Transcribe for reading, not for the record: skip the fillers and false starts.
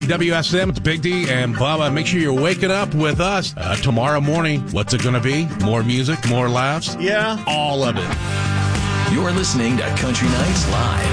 WSM, it's Big D and Bubba. Make sure you're waking up with us tomorrow morning. What's it going to be? More music, more laughs? Yeah. All of it. You're listening to Country Nights Live.